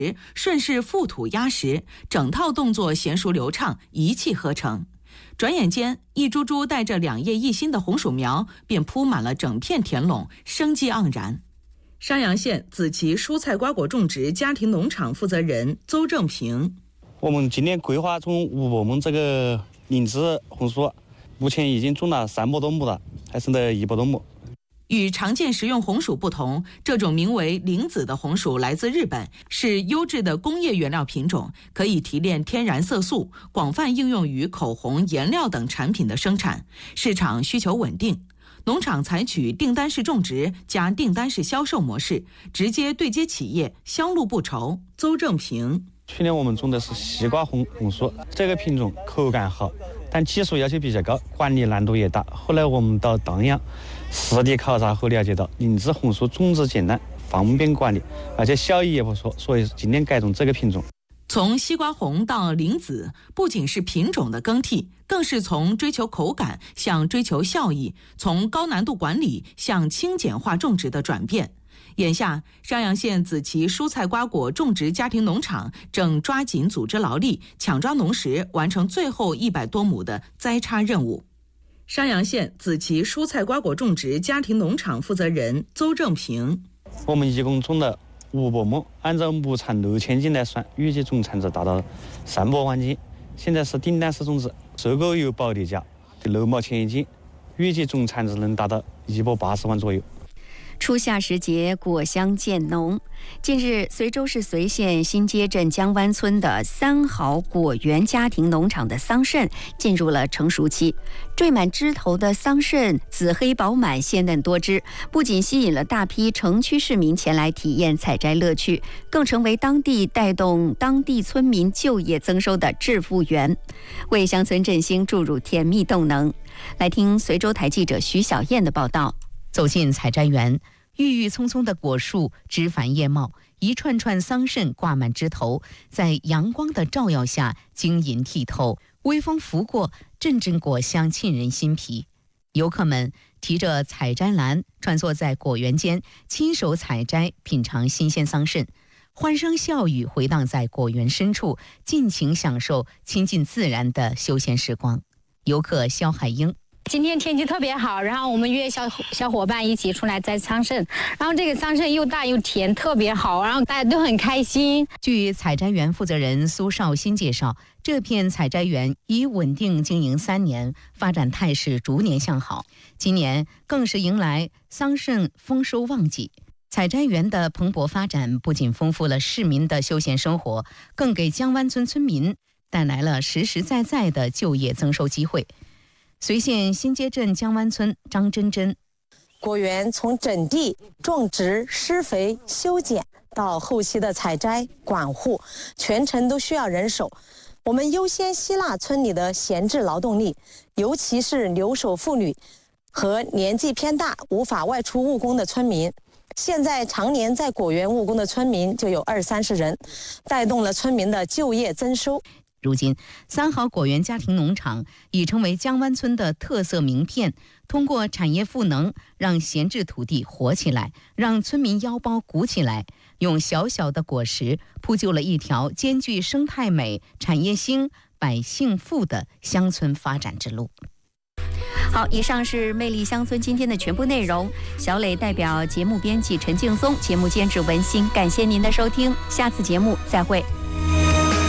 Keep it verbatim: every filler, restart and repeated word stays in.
顺势覆土压实，整套动作娴熟流畅，一气呵成。转眼间，一株株带着两叶一心的红薯苗便铺满了整片田垄，生机盎然。商阳县子集蔬菜瓜果种植家庭农场负责人邹正平： 我们今年规划种五百亩这个灵芝红薯，目前已经种了三百多亩了，还剩的一百多亩。 与常见食用红薯不同，这种名为灵子的红薯来自日本，是优质的工业原料品种，可以提炼天然色素，广泛应用于口红、颜料等产品的生产，市场需求稳定。农场采取订单式种植加订单式销售模式，直接对接企业，销路不愁。邹正平： 去年我们种的是西瓜红红薯，这个品种口感好，但技术要求比较高，管理难度也大。后来我们到当阳实地考察后了解到，灵芝红薯种植简单，方便管理，而且效益也不错，所以今年改种这个品种。 从西瓜红到灵子，不仅是品种的更替，更是从追求口感向追求效益，从高难度管理向轻简化种植的转变。眼下，商阳县子集蔬菜瓜果种植家庭农场正抓紧组织劳力，抢抓农时，完成最后一百多亩的栽插任务。商阳县子集蔬菜瓜果种植家庭农场负责人邹正平： 我们一共种了五百亩，按照亩产六千斤来算，预计总产值达到三百万斤。现在是订单式种植，收购有保底价，六毛钱一斤，预计总产值能达到一百八十万左右。 初夏时节，果香渐浓。近日，随州市随县新街镇江湾村的三好果园家庭农场的桑葚进入了成熟期，缀满枝头的桑葚紫黑饱满，鲜嫩多汁，不仅吸引了大批城区市民前来体验采摘乐趣，更成为当地带动当地村民就业增收的致富源，为乡村振兴注入甜蜜动能。来听随州台记者徐小燕的报道。 走进采摘园，郁郁葱葱的果树枝繁叶茂，一串串桑葚挂满枝头，在阳光的照耀下晶莹剔透，微风拂过，阵阵果香沁人心脾。游客们提着采摘篮穿梭在果园间，亲手采摘品尝新鲜桑葚，欢声笑语回荡在果园深处，尽情享受亲近自然的休闲时光。游客肖海英： 今天天气特别好，然后我们约小小伙伴一起出来摘桑葚，然后这个桑葚又大又甜，特别好，然后大家都很开心。 据采摘园负责人苏绍新介绍，这片采摘园已稳定经营三年，发展态势逐年向好。今年更是迎来桑葚丰收旺季。采摘园的蓬勃发展不仅丰富了市民的休闲生活，更给江湾村村民带来了实实在在的就业增收机会。随县新街镇江湾村张珍珍： 果园从整地、种植、施肥、修剪到后期的采摘、管护，全程都需要人手。我们优先吸纳村里的闲置劳动力，尤其是留守妇女和年纪偏大、无法外出务工的村民。现在常年在果园务工的村民就有二三十人，带动了村民的就业增收。 如今，三好果园家庭农场已成为江湾村的特色名片。通过产业赋能，让闲置土地活起来，让村民腰包鼓起来，用小小的果实铺就了一条兼具生态美、产业兴、百姓富的乡村发展之路。 好，以上是魅力乡村今天的全部内容。小磊代表节目编辑陈劲松，节目监制文心，感谢您的收听，下次节目再会。